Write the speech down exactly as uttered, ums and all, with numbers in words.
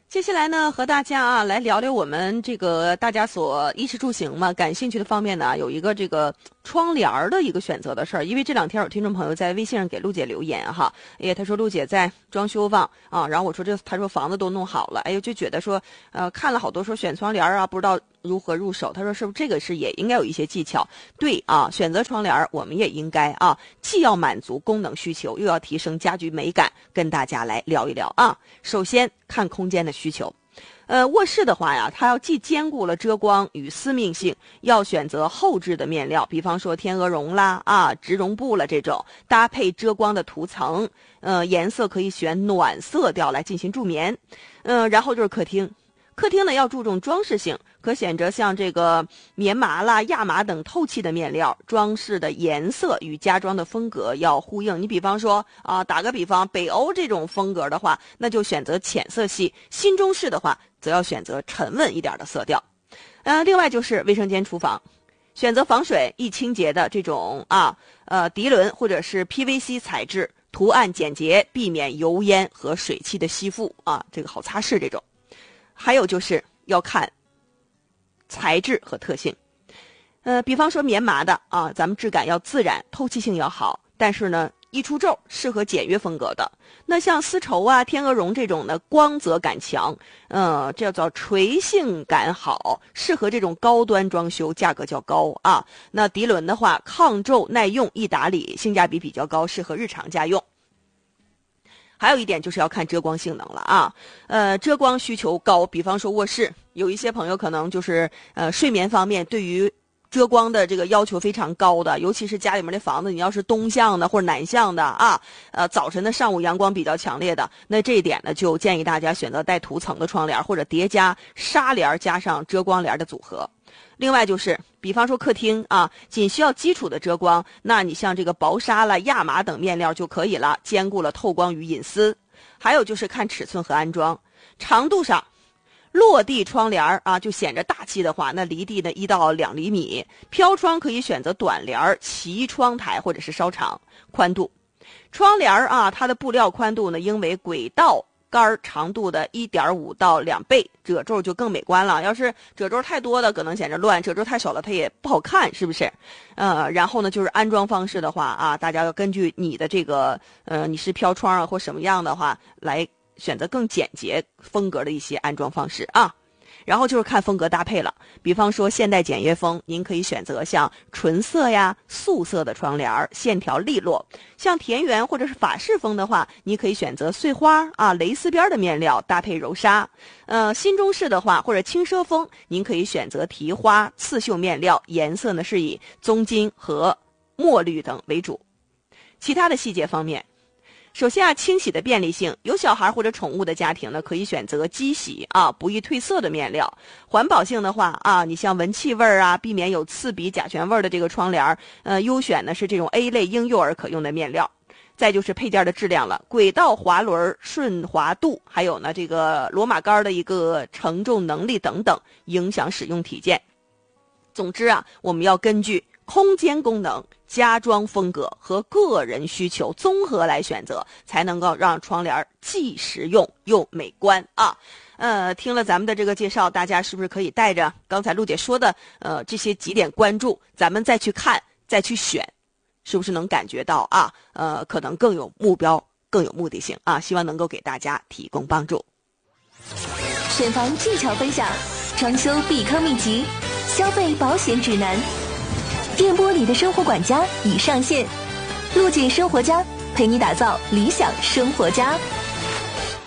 接下来呢，和大家啊来聊聊我们这个大家所衣食住行嘛感兴趣的方面呢，有一个这个窗帘儿的一个选择的事儿。因为这两天有听众朋友在微信上给陆姐留言哈，哎，他说陆姐在装修房啊，然后我说这他说房子都弄好了，哎呦就觉得说呃看了好多说选窗帘啊，不知道如何入手。他说是不是这个是也应该有一些技巧？对啊，选择窗帘我们也应该啊，既要满足功能需求，又要提升家居美感，跟大家来聊一聊啊。首先看空间的需求。呃，卧室的话呀，它要既兼顾了遮光与私密性，要选择厚质的面料，比方说天鹅绒啦、啊植绒布了这种，搭配遮光的涂层，呃，颜色可以选暖色调来进行助眠。呃，然后就是客厅。客厅呢要注重装饰性，可选择像这个棉麻啦、亚麻等透气的面料，装饰的颜色与家装的风格要呼应。你比方说啊，打个比方，北欧这种风格的话，那就选择浅色系；新中式的话，则要选择沉稳一点的色调。呃，另外就是卫生间、厨房，选择防水易清洁的这种啊，呃，涤纶或者是 P V C 材质，图案简洁，避免油烟和水汽的吸附啊，这个好擦拭这种。还有就是要看材质和特性，呃，比方说棉麻的啊，咱们质感要自然，透气性要好，但是呢，易出皱，适合简约风格的。那像丝绸啊、天鹅绒这种呢，光泽感强，呃，这叫垂性感好，适合这种高端装修，价格较高啊。那涤纶的话，抗皱耐用，易打理，性价比比较高，适合日常家用。还有一点就是要看遮光性能了啊，呃，遮光需求高，比方说卧室，有一些朋友可能就是呃睡眠方面对于遮光的这个要求非常高的，尤其是家里面的房子，你要是东向的或者南向的啊，呃，早晨的上午阳光比较强烈的，那这一点呢，就建议大家选择带涂层的窗帘或者叠加纱帘加上遮光帘的组合。另外就是比方说客厅啊，仅需要基础的遮光，那你像这个薄纱啦、亚麻等面料就可以了，兼顾了透光与隐私。还有就是看尺寸和安装，长度上落地窗帘啊，就显着大气的话，那离地呢一到两厘米，飘窗可以选择短帘、齐窗台或者是稍长。宽度，窗帘啊，它的布料宽度呢应为轨道杆长度的 一点五到两倍，褶皱就更美观了。要是褶皱太多的可能显得乱，褶皱太少了它也不好看，是不是？呃，然后呢就是安装方式的话啊，大家要根据你的这个呃你是飘窗啊或什么样的话，来选择更简洁风格的一些安装方式啊。然后就是看风格搭配了，比方说现代简约风，您可以选择像纯色呀、素色的窗帘，线条利落；像田园或者是法式风的话，你可以选择碎花啊、蕾丝边的面料搭配柔纱。呃，新中式的话或者轻奢风，您可以选择提花、刺绣面料，颜色呢是以棕金和墨绿等为主。其他的细节方面，首先啊，清洗的便利性，有小孩或者宠物的家庭呢，可以选择机洗啊，不易褪色的面料。环保性的话啊，你像闻气味啊，避免有刺鼻、甲醛味的这个窗帘，呃，优选呢是这种 A 类婴幼儿可用的面料。再就是配件的质量了，轨道滑轮顺滑度，还有呢这个螺马杆的一个承重能力等等，影响使用体验。总之啊，我们要根据空间功能、家装风格和个人需求综合来选择，才能够让窗帘既实用又美观啊。呃，听了咱们的这个介绍，大家是不是可以带着刚才陆姐说的呃这些几点关注，咱们再去看，再去选，是不是能感觉到啊？呃，可能更有目标，更有目的性啊。希望能够给大家提供帮助。 选房技巧分享，装修避坑秘籍，消费保险指南。电波里的生活管家已上线，陆姐生活家陪你打造理想生活家。